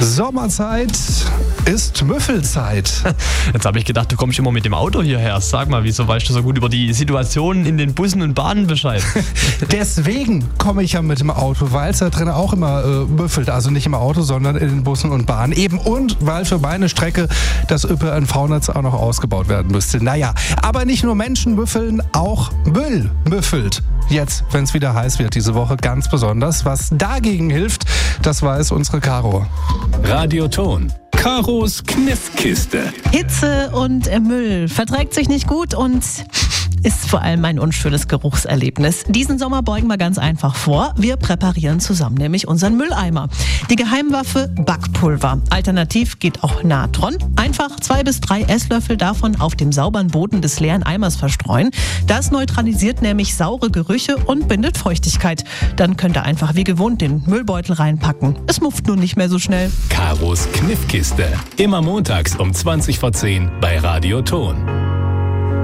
Sommerzeit ist Müffelzeit. Jetzt habe ich gedacht, du kommst immer mit dem Auto hierher. Sag mal, wieso weißt du so gut über die Situation in den Bussen und Bahnen Bescheid? Deswegen komme ich ja mit dem Auto, weil es da drin auch immer müffelt. Also nicht im Auto, sondern in den Bussen und Bahnen. Eben und weil für meine Strecke das ÖPNV-Netz auch noch ausgebaut werden müsste. Naja, aber nicht nur Menschen müffeln, auch Müll müffelt. Jetzt, wenn es wieder heiß wird diese Woche, ganz besonders. Was dagegen hilft, das weiß unsere Caro. Radioton. Caros Kniffkiste. Hitze und Müll verträgt sich nicht gut und ist vor allem ein unschönes Geruchserlebnis. Diesen Sommer beugen wir ganz einfach vor. Wir präparieren zusammen nämlich unseren Mülleimer. Die Geheimwaffe Backpulver. Alternativ geht auch Natron. Einfach 2 bis 3 Esslöffel davon auf dem sauberen Boden des leeren Eimers verstreuen. Das neutralisiert nämlich saure Gerüche und bindet Feuchtigkeit. Dann könnt ihr einfach wie gewohnt den Müllbeutel reinpacken. Es mufft nun nicht mehr so schnell. Caros Kniffkiste. Immer montags um 20 vor 10 bei Radioton.